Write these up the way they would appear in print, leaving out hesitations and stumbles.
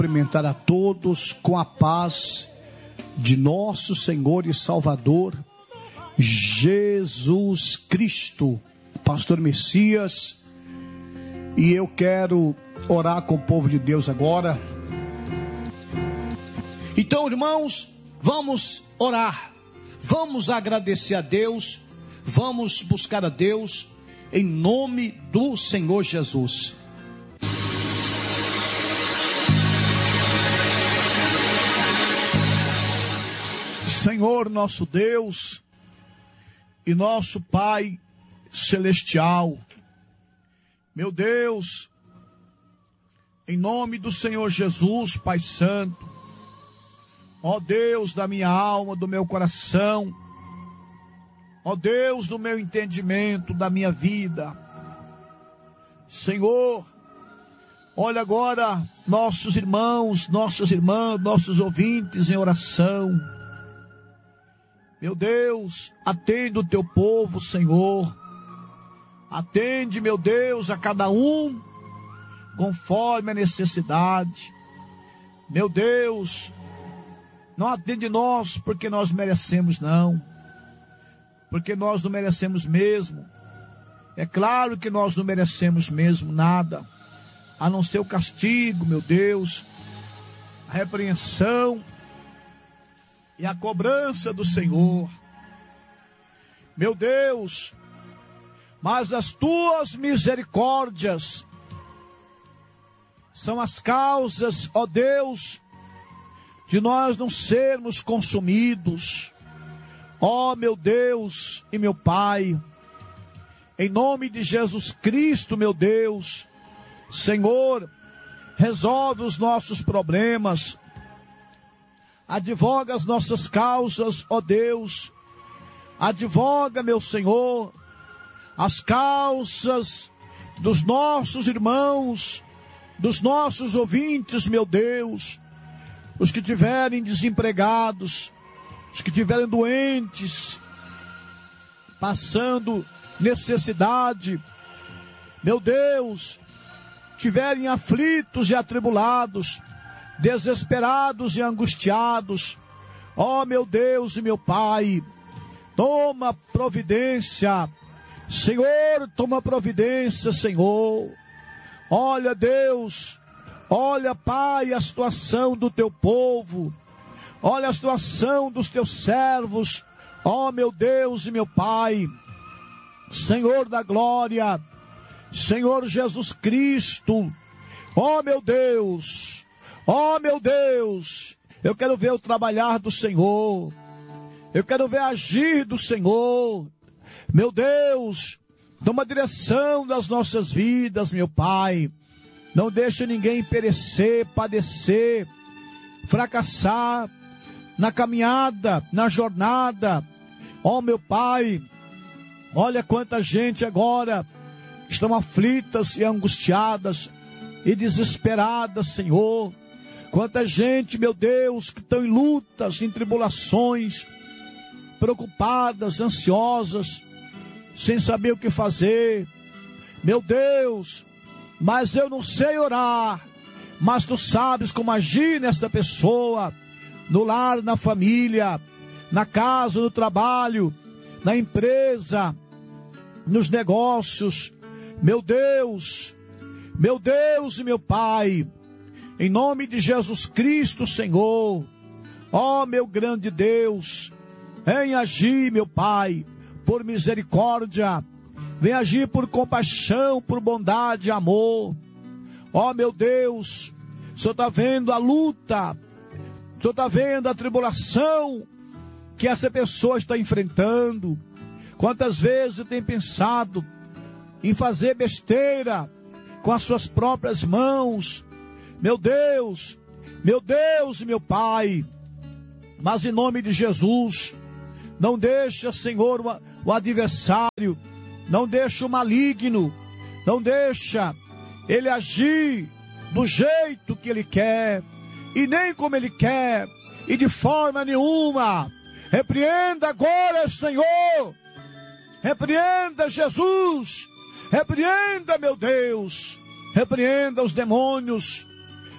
cumprimentar a todos com a paz de nosso Senhor e Salvador, Jesus Cristo, Pastor Messias. E eu quero orar com o povo de Deus agora. Então, irmãos, vamos orar, vamos agradecer a Deus, vamos buscar a Deus, em nome do Senhor Jesus. Senhor nosso Deus e nosso Pai Celestial, meu Deus, em nome do Senhor Jesus, Pai Santo, ó Deus da minha alma, do meu coração, ó Deus do meu entendimento, da minha vida, Senhor, olha agora nossos irmãos, nossas irmãs, nossos ouvintes em oração. Meu Deus, atende o teu povo, Senhor. Atende, meu Deus, a cada um conforme a necessidade. Meu Deus, não atende nós porque nós merecemos, não. Porque nós não merecemos mesmo. É claro que nós não merecemos mesmo nada, a não ser o castigo, meu Deus, a repreensão e a cobrança do Senhor. Meu Deus, mas as tuas misericórdias são as causas, ó Deus, de nós não sermos consumidos. Ó meu Deus e meu Pai, em nome de Jesus Cristo, meu Deus, Senhor, resolve os nossos problemas, advoga as nossas causas, ó Deus, advoga, meu Senhor, as causas dos nossos irmãos, dos nossos ouvintes, meu Deus, os que estiverem desempregados, os que estiverem doentes, passando necessidade, meu Deus, estiverem aflitos e atribulados, desesperados e angustiados, ó meu Deus e meu Pai, toma providência, Senhor, toma providência, Senhor. Olha, Deus, olha, Pai, a situação do teu povo, olha a situação dos teus servos, ó meu Deus e meu Pai, Senhor da glória, Senhor Jesus Cristo, ó meu Deus, eu quero ver o trabalhar do Senhor, eu quero ver agir do Senhor, meu Deus, toma direção das nossas vidas, meu Pai, não deixa ninguém perecer, padecer, fracassar na caminhada, na jornada, ó meu Pai, olha quanta gente agora estão aflitas e angustiadas e desesperadas, Senhor. Quanta gente, meu Deus, que estão em lutas, em tribulações, preocupadas, ansiosas, sem saber o que fazer. Meu Deus, mas eu não sei orar, mas tu sabes como agir nesta pessoa, no lar, na família, na casa, no trabalho, na empresa, nos negócios. Meu Deus e meu Pai, em nome de Jesus Cristo, Senhor, ó meu grande Deus, vem agir, meu Pai, por misericórdia, vem agir por compaixão, por bondade e amor. Ó meu Deus, o Senhor está vendo a luta, o Senhor está vendo a tribulação que essa pessoa está enfrentando. Quantas vezes tem pensado em fazer besteira com as suas próprias mãos. Meu Deus e meu Pai, mas em nome de Jesus, não deixa, Senhor, o adversário, não deixa o maligno, não deixa ele agir do jeito que ele quer, e nem como ele quer, e de forma nenhuma. Repreenda agora, Senhor, repreenda, Jesus, repreenda, meu Deus, repreenda os demônios,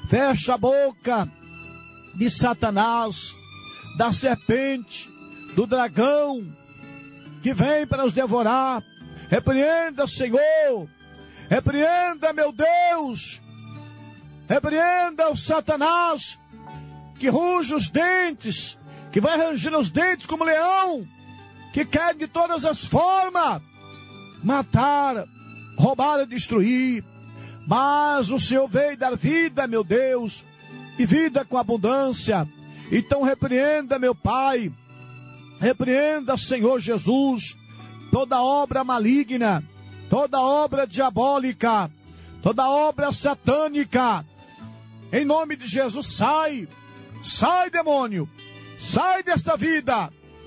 Fecha a boca de Satanás, da serpente, do dragão que vem para nos devorar. Repreenda, Senhor. Repreenda, meu Deus. Repreenda o Satanás que ruge os dentes, que vai ranger os dentes como leão, que quer de todas as formas matar, roubar e destruir. Mas o Senhor veio dar vida, meu Deus, e vida com abundância. Então repreenda, meu Pai, repreenda, Senhor Jesus, toda obra maligna, toda obra diabólica, toda obra satânica. Em nome de Jesus, sai, sai, demônio, sai desta vida.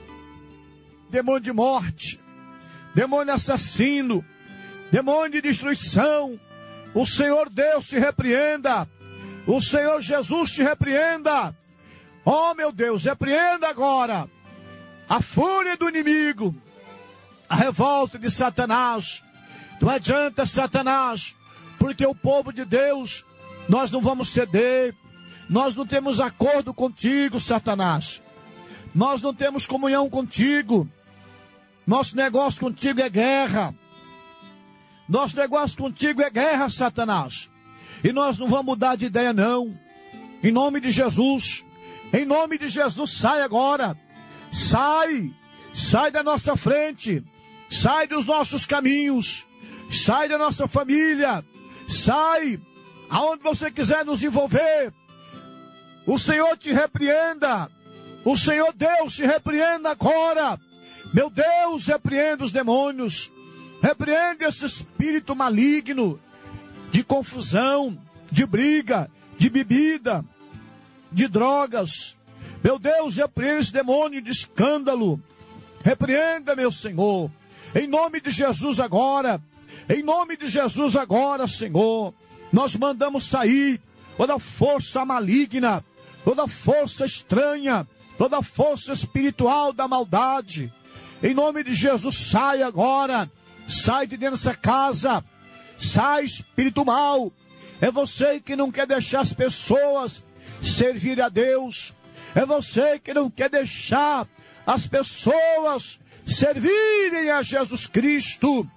Demônio de morte, demônio assassino, demônio de destruição, o Senhor Deus te repreenda, o Senhor Jesus te repreenda. Oh, meu Deus, repreenda agora a fúria do inimigo, a revolta de Satanás. Não adianta, Satanás, porque o povo de Deus, nós não vamos ceder. Nós não temos acordo contigo, Satanás. Nós não temos comunhão contigo. Nosso negócio contigo é guerra. Nosso negócio contigo é guerra, Satanás. E nós não vamos mudar de ideia, não. Em nome de Jesus. Em nome de Jesus, sai agora. Sai. Sai da nossa frente. Sai dos nossos caminhos. Sai da nossa família. Sai aonde você quiser nos envolver. O Senhor te repreenda. O Senhor Deus te repreenda agora. Meu Deus, repreenda os demônios. Repreende esse espírito maligno de confusão, de briga, de bebida, de drogas. Meu Deus, repreenda esse demônio de escândalo. Repreenda, meu Senhor. Em nome de Jesus agora. Em nome de Jesus agora, Senhor. Nós mandamos sair toda força maligna, toda força estranha, toda força espiritual da maldade. Em nome de Jesus, sai agora. Sai de dentro dessa casa. Sai, espírito mau. É você que não quer deixar as pessoas servir a Deus. É você que não quer deixar as pessoas servirem a Jesus Cristo.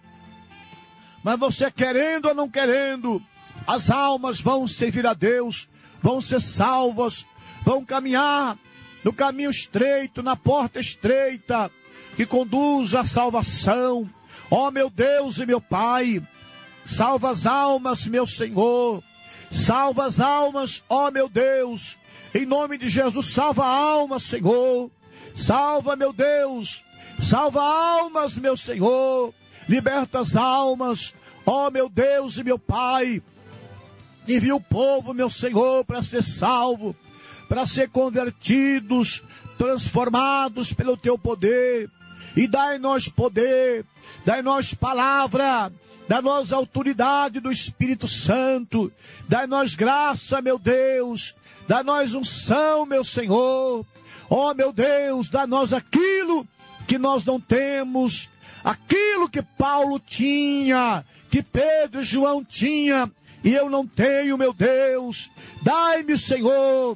Mas você, querendo ou não querendo, as almas vão servir a Deus, vão ser salvas, vão caminhar no caminho estreito, na porta estreita, que conduz à salvação. Ó, meu Deus e meu Pai, salva as almas, meu Senhor, salva as almas, ó meu Deus, em nome de Jesus, salva almas, Senhor, salva, meu Deus, salva almas, meu Senhor, liberta as almas, ó meu Deus e meu Pai. Envia o povo, meu Senhor, para ser salvo, para ser convertidos, transformados pelo teu poder. E dai-nos poder, dai-nos palavra, dai-nos autoridade do Espírito Santo, dai-nos graça, meu Deus, dai-nos unção, meu Senhor. Ó, meu Deus, dá-nos aquilo que nós não temos, aquilo que Paulo tinha, que Pedro e João tinham, e eu não tenho, meu Deus. Dai-me, Senhor,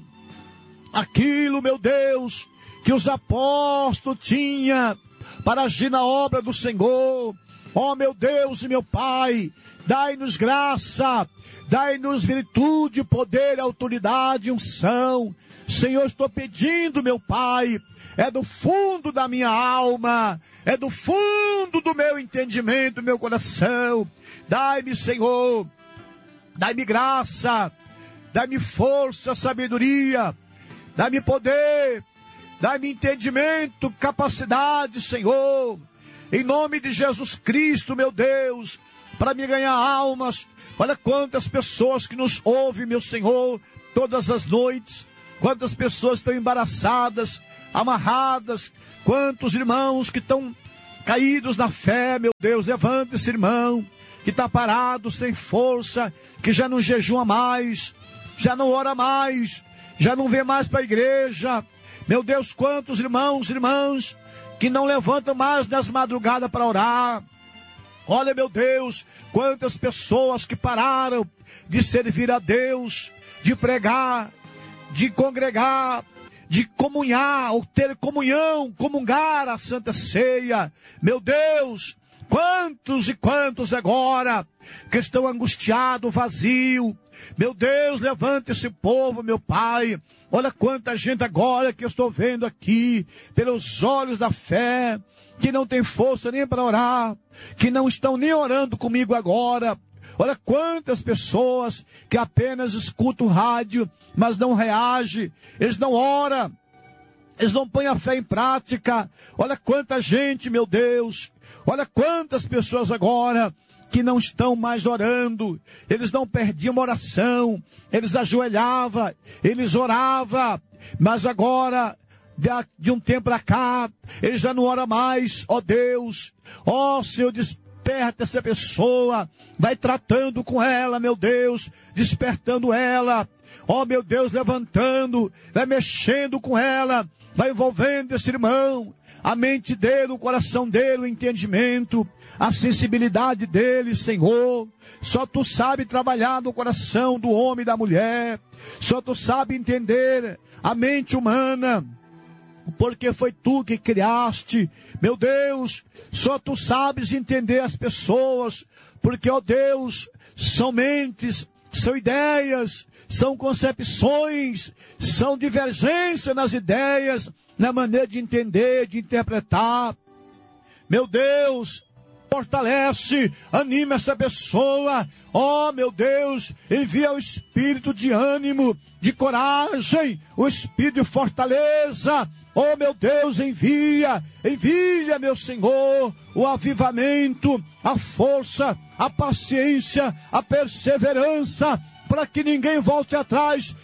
aquilo, meu Deus, que os apóstolos tinham para agir na obra do Senhor. Ó, meu Deus e meu Pai, dai-nos graça, dai-nos virtude, poder, autoridade, unção. Senhor, estou pedindo, meu Pai, é do fundo da minha alma, é do fundo do meu entendimento, do meu coração. Dai-me, Senhor, dai-me graça, dai-me força, sabedoria, dai-me poder, dai-me entendimento, capacidade, Senhor, em nome de Jesus Cristo, meu Deus, para me ganhar almas. Olha quantas pessoas que nos ouvem, meu Senhor, todas as noites, quantas pessoas estão embaraçadas, amarradas, quantos irmãos que estão caídos na fé, meu Deus. Levanta esse irmão que está parado, sem força, que já não jejua mais, já não ora mais, já não vem mais para a igreja. Meu Deus, quantos irmãos e irmãs que não levantam mais nas madrugadas para orar. Olha, meu Deus, quantas pessoas que pararam de servir a Deus, de pregar, de congregar, de comunhar, ou ter comunhão, comungar a Santa Ceia. Meu Deus, quantos e quantos agora que estão angustiados, vazios. Meu Deus, levanta esse povo, meu Pai. Olha quanta gente agora que eu estou vendo aqui, pelos olhos da fé, que não tem força nem para orar, que não estão nem orando comigo agora. Olha quantas pessoas que apenas escutam o rádio, mas não reagem, eles não oram, eles não põem a fé em prática. Olha quanta gente, meu Deus, olha quantas pessoas agora que não estão mais orando. Eles não perdiam oração, eles ajoelhavam, eles oravam, mas agora, de um tempo para cá, eles já não oram mais. Ó Deus, ó Senhor, desperta essa pessoa, vai tratando com ela, meu Deus, despertando ela, ó meu Deus, levantando, vai mexendo com ela, vai envolvendo esse irmão, a mente dele, o coração dele, o entendimento, a sensibilidade dele, Senhor. Só Tu sabe trabalhar no coração do homem e da mulher, só Tu sabe entender a mente humana, porque foi Tu que criaste, meu Deus. Só Tu sabes entender as pessoas, porque, ó Deus, são mentes, são ideias, são concepções, são divergências nas ideias, na maneira de entender, de interpretar. Meu Deus, fortalece, anima essa pessoa. Ó meu Deus, envia o espírito de ânimo, de coragem, o espírito de fortaleza. Oh meu Deus, envia, meu Senhor, o avivamento, a força, a paciência, a perseverança, para que ninguém volte atrás,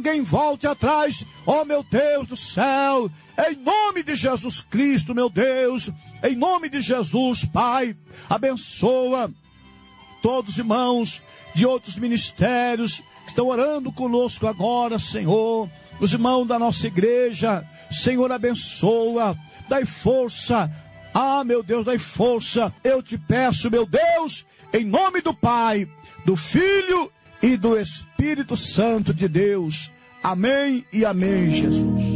oh meu Deus do céu, em nome de Jesus Cristo, meu Deus, em nome de Jesus, Pai, abençoa todos os irmãos de outros ministérios que estão orando conosco agora, Senhor, os irmãos da nossa igreja, Senhor, abençoa, dai força, meu Deus, dai força, eu te peço, meu Deus, em nome do Pai, do Filho e do Espírito Santo de Deus. Amém e amém, Jesus.